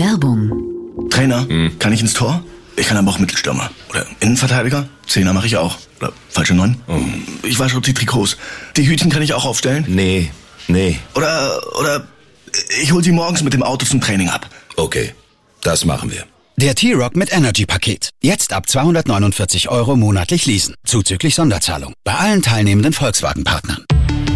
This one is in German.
Werbung. Trainer, kann ich ins Tor? Ich kann aber auch Mittelstürmer. Oder Innenverteidiger? Zehner mache ich auch. Oder falsche 9. Ich wasche auch die Trikots. Die Hütchen kann ich auch aufstellen? Nee. Oder ich hol sie morgens mit dem Auto zum Training ab. Okay, das machen wir. Der T-Rock mit Energy-Paket. Jetzt ab 249 € monatlich leasen. Zuzüglich Sonderzahlung. Bei allen teilnehmenden Volkswagen-Partnern.